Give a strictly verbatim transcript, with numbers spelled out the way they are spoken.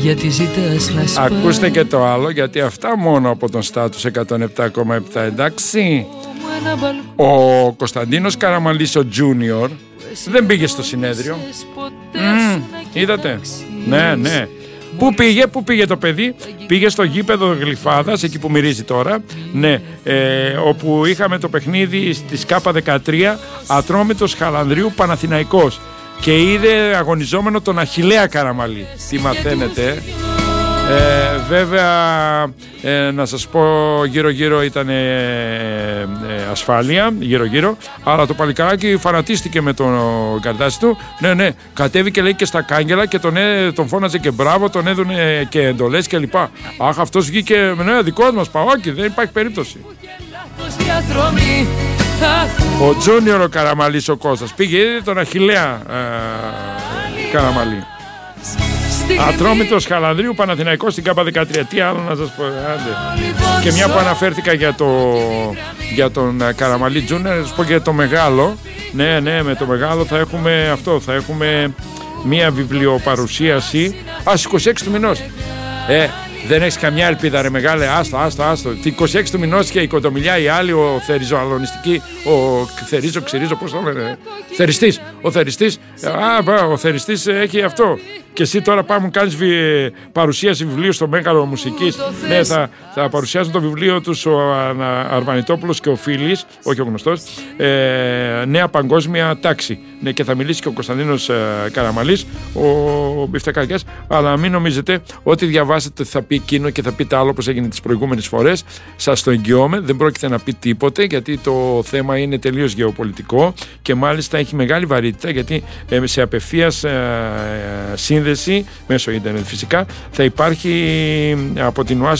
Γιατί ζητάς να σπάς. Ακούστε και το άλλο, γιατί αυτά μόνο από τον Στάτους εκατόν επτά κόμμα επτά, εντάξει. Ο Κωνσταντίνος Καραμαλής, ο Τζούνιορ, δεν πήγε στο συνέδριο. Mm, είδατε. Ναι, ναι. Πού πήγε, πού πήγε το παιδί? Πήγε στο γήπεδο Γλυφάδας, εκεί που μυρίζει τώρα. Ναι, ε, όπου είχαμε το παιχνίδι της Κάπα δεκατρία, Ατρόμητος Χαλανδρίου Παναθηναϊκός. Και είδε αγωνιζόμενο τον Αχιλλέα Καραμαλή. Τι μαθαίνετε? Ε, βέβαια, ε, να σας πω, γύρω γύρω ήταν ε, ε, ασφάλεια, γύρω γύρω, αλλά το παλικάράκι φανατίστηκε με τον καρτάσι του. Ναι, ναι, κατέβηκε λέει και στα κάγκελα και τον, ε, τον φώναζε και μπράβο, τον έδωνε και εντολές και λοιπά. Αχ, αυτός βγήκε, ναι, δικός μας, Παόκι, δεν υπάρχει περίπτωση. Ο Τζούνιορ ο Καραμαλής ο Κώστας πήγε, είδε τον Αχιλλέα ε, Καραμαλή. Ατρόμητος Χαλανδρίου Παναθηναϊκός στην Κάπα δεκατρία. Τι άλλο να σας πω? Άντε. Και μια που αναφέρθηκα για, το, για τον Καραμαλή Τζούνιορ, να σας πω για το μεγάλο. Ναι, ναι, με το μεγάλο θα έχουμε αυτό, θα έχουμε μια βιβλιοπαρουσίαση. Α, στις είκοσι έξι του μηνός. Ε, δεν έχεις καμιά ελπίδα ρε μεγάλε, άστο, άστο, άστο. Την είκοσι έξι του μηνός και η Κοντομιλιά, η άλλη, ο Θεριζοαλωνιστική, ο Θερίζο, Ξηρίζο, πώς το λένε, Θεριστής, ο Θεριστής, α, ο Θεριστής έχει αυτό. Και εσύ τώρα πάμε μου κάνεις βι... παρουσίαση βιβλίου στο Μέγαρο Μουσικής. Ναι, θα, θα παρουσιάζουν το βιβλίο τους ο Αρβανιτόπουλος και ο Φίλης, όχι ο γνωστός, ε, Νέα Παγκόσμια Τάξη. Ναι, και θα μιλήσει και ο Κωνσταντίνος ε, Καραμαλής, ο Μπιφτεκάκιας. Αλλά μην νομίζετε ότι διαβάσετε θα πει εκείνο και θα πείτε άλλο όπως έγινε τις προηγούμενες φορές. Σας το εγγυώμαι, δεν πρόκειται να πει τίποτε, γιατί το θέμα είναι τελείως γεωπολιτικό και μάλιστα έχει μεγάλη βαρύτητα, γιατί ε, σε απευθείας ε, ε, σύνδεση μέσω ίντερνετ φυσικά θα υπάρχει από την Ουάσιγκτον